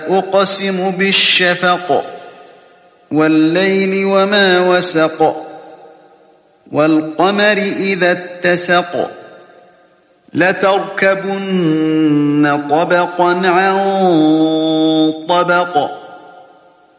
أقسم بالشفق والليل وما وسق والقمر إذا اتسق لتركبن طبقا عن طبق